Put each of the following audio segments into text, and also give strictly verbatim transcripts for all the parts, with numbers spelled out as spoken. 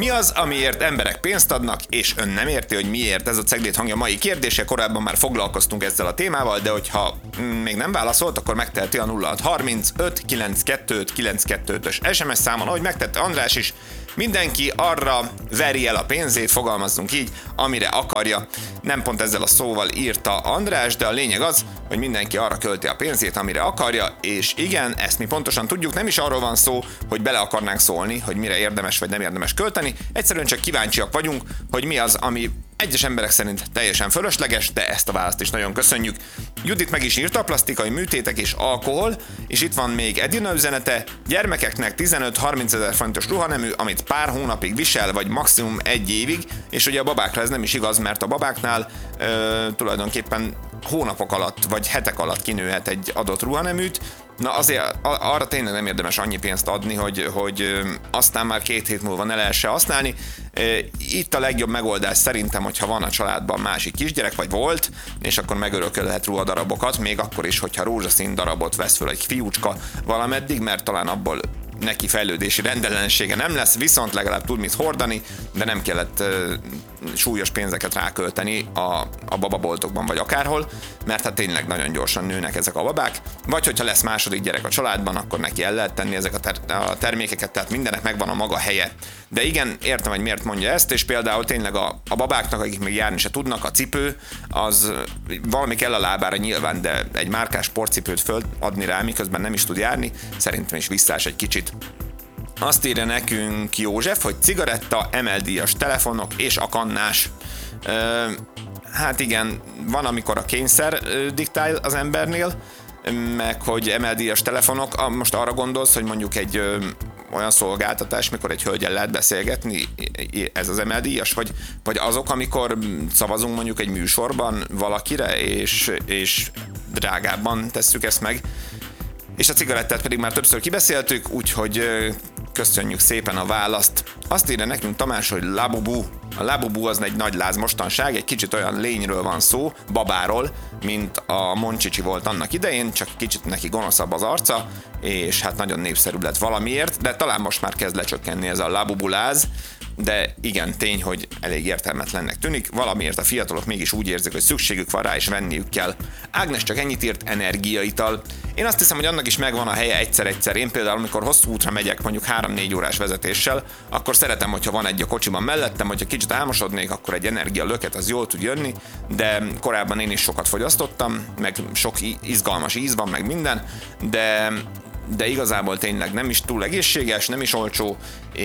Mi az, amiért emberek pénzt adnak, és ön nem érti, hogy miért? Ez a Cegléd hangja mai kérdése. Korábban már foglalkoztunk ezzel a témával, de hogyha még nem válaszolt, akkor megteheti a nulla hat harminc öt kilencvenkettő kilencvenkettő-ös es em es számon, ahogy megtette András is. Mindenki arra veri el a pénzét, fogalmazzunk így, amire akarja. Nem pont ezzel a szóval írta András, de a lényeg az, hogy mindenki arra költi a pénzét, amire akarja, és igen, ezt mi pontosan tudjuk, nem is arról van szó, hogy bele akarnánk szólni, hogy mire érdemes vagy nem érdemes költeni, egyszerűen csak kíváncsiak vagyunk, hogy mi az, ami egyes emberek szerint teljesen fölösleges, de ezt a választ is nagyon köszönjük. Judit meg is írta, plastikai műtétek és alkohol, és itt van még Edina üzenete, gyermekeknek tizenöt-harminc ezer forintos ruhanemű, amit pár hónapig visel, vagy maximum egy évig, és ugye a babákra ez nem is igaz, mert a babáknál ö, tulajdonképpen hónapok alatt, vagy hetek alatt kinőhet egy adott ruhaneműt. Na azért arra tényleg nem érdemes annyi pénzt adni, hogy, hogy aztán már két hét múlva ne lehessen használni. Itt a legjobb megoldás szerintem, hogyha van a családban másik kisgyerek, vagy volt, és akkor megörökölhet ruhadarabokat, még akkor is, hogyha rózsaszín darabot vesz föl egy fiúcska valameddig, mert talán abból neki fejlődési rendellenessége nem lesz, viszont legalább tud mit hordani, de nem kellett uh, súlyos pénzeket rákölteni a, a bababoltokban vagy akárhol, mert hát tényleg nagyon gyorsan nőnek ezek a babák, vagy hogyha lesz második gyerek a családban, akkor neki el lehet tenni ezek a, ter- a termékeket, tehát mindennek megvan a maga helye. De igen, értem, hogy miért mondja ezt, és például tényleg a, a babáknak, akik még járni se tudnak, a cipő, az valami kell a lábára nyilván, de egy márkás sportcipőt föladni rá, miközben nem is tud járni, szerintem is visszás egy kicsit. Azt írja nekünk József, hogy cigaretta, emeldíjas telefonok és a kannás. Ö, hát igen, van, amikor a kényszer ö, diktál az embernél, meg hogy emeldíjas telefonok, most arra gondolsz, hogy mondjuk egy ö, olyan szolgáltatás, mikor egy hölgyel lehet beszélgetni, ez az emeldíjas, vagy, vagy azok, amikor szavazunk mondjuk egy műsorban valakire, és, és drágábban tesszük ezt meg, és a cigarettát pedig már többször kibeszéltük, úgyhogy köszönjük szépen a választ. Azt írja nekünk Tamás, hogy Labubu. A Labubu az egy nagy láz mostanság, egy kicsit olyan lényről van szó, babáról, mint a Moncsicsi volt annak idején, csak kicsit neki gonoszabb az arca, és hát nagyon népszerű lett valamiért, de talán most már kezd lecsökkenni ez a Labubu láz, de igen, tény, hogy elég értelmetlennek tűnik, valamiért a fiatalok mégis úgy érzik, hogy szükségük van rá és venniük kell. Ágnes csak ennyit írt, energiaital. Én azt hiszem, hogy annak is megvan a helye egyszer-egyszer. Én például, amikor hosszú útra megyek, mondjuk három-négy órás vezetéssel, akkor szeretem, hogyha van egy a kocsiban mellettem, hogyha kicsit álmosodnék, akkor egy energia löket az jól tud jönni, de korábban én is sokat fogyasztottam, meg sok izgalmas íz van, meg minden, de, de igazából tényleg nem is túl egészséges, nem is olcsó,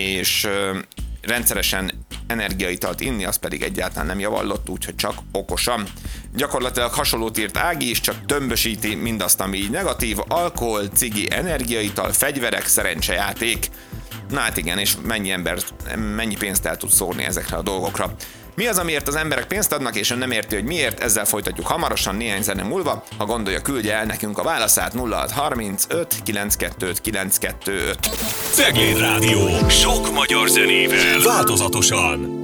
és rendszeresen energiaitalt inni, az pedig egyáltalán nem javallott, úgyhogy csak okosan. Gyakorlatilag hasonlót írt Ági is, csak tömbösíti mindazt, ami így negatív, alkohol, cigi, energiaital, fegyverek, szerencsejáték. Na hát igen, és mennyi ember, mennyi pénzt el tud szórni ezekre a dolgokra. Mi az, amiért az emberek pénzt adnak, és ön nem érti, hogy miért? Ezzel folytatjuk hamarosan, néhány zene múlva. Ha gondolja, küldje el nekünk a válaszát nulla hat harminc öt kilencvenkettő kilencvenkettő öt. Cegléd Rádió. Sok magyar zenével. Változatosan.